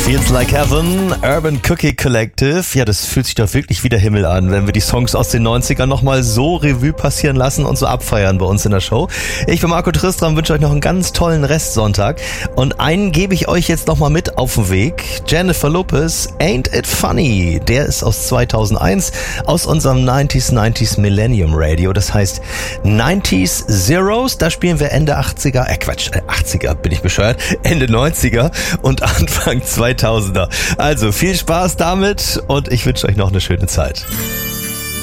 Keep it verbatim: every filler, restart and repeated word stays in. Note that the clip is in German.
Feels Like Heaven, Urban Cookie Collective. Ja, das fühlt sich doch wirklich wie der Himmel an, wenn wir die Songs aus den neunzigern nochmal so Revue passieren lassen und so abfeiern bei uns in der Show. Ich bin Marco Tristram, wünsche euch noch einen ganz tollen Restsonntag. Und einen gebe ich euch jetzt nochmal mit auf den Weg. Jennifer Lopez, Ain't It Funny. Der ist aus zweitausendeins, aus unserem neunziger neunziger Millennium Radio. Das heißt neunziger Zeros. Da spielen wir Ende achtziger, äh Quatsch, äh achtziger bin ich bescheuert, Ende neunziger und Anfang zweitausender. Also viel Spaß damit und ich wünsche euch noch eine schöne Zeit.